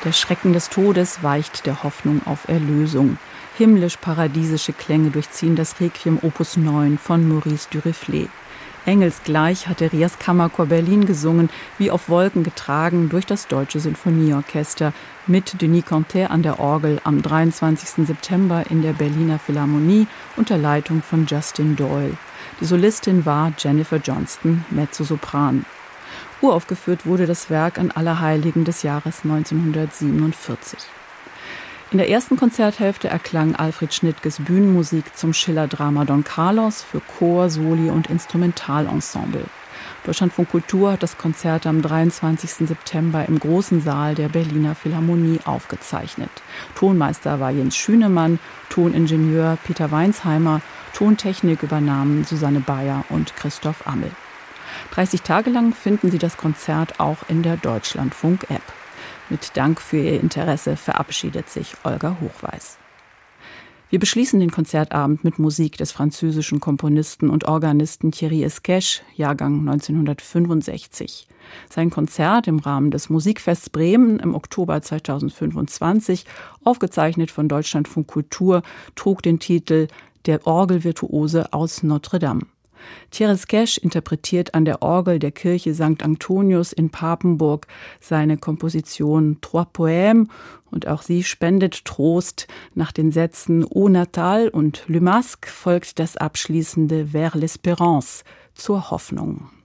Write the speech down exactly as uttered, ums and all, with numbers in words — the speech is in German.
Der Schrecken des Todes weicht der Hoffnung auf Erlösung. Himmlisch-paradiesische Klänge durchziehen das Requiem Opus neun von Maurice Duruflé. Engelsgleich hat der Rias Kammerchor Berlin gesungen, wie auf Wolken getragen durch das Deutsche Sinfonieorchester mit Denis Cantet an der Orgel am dreiundzwanzigsten September in der Berliner Philharmonie unter Leitung von Justin Doyle. Die Solistin war Jennifer Johnston, Mezzosopran. Uraufgeführt wurde das Werk an Allerheiligen des Jahres neunzehnhundertsiebenundvierzig. In der ersten Konzerthälfte erklang Alfred Schnittges Bühnenmusik zum Schiller-Drama Don Carlos für Chor, Soli und Instrumentalensemble. Deutschlandfunk Kultur hat das Konzert am dreiundzwanzigsten September im großen Saal der Berliner Philharmonie aufgezeichnet. Tonmeister war Jens Schünemann, Toningenieur Peter Weinstheimer, Tontechnik übernahmen Susanne Bayer und Christoph Ammel. dreißig Tage lang finden Sie das Konzert auch in der Deutschlandfunk-App. Mit Dank für Ihr Interesse verabschiedet sich Olga Hochweis. Wir beschließen den Konzertabend mit Musik des französischen Komponisten und Organisten Thierry Esquèche, Jahrgang neunzehnhundertfünfundsechzig. Sein Konzert im Rahmen des Musikfests Bremen im Oktober zweitausendfünfundzwanzig, aufgezeichnet von Deutschlandfunk Kultur, trug den Titel »Der Orgelvirtuose aus Notre Dame«. Thierry Esquèche interpretiert an der Orgel der Kirche Sankt Antonius in Papenburg seine Komposition Trois Poèmes und auch sie spendet Trost. Nach den Sätzen Au Natal und Le Masque folgt das abschließende Vers l'Espérance zur Hoffnung.